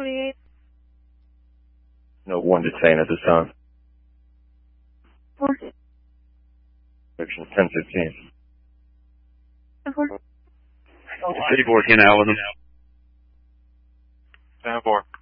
28. No one detained at this time. 4. Section 1015. 4. 54, 10 Allen. 10-4.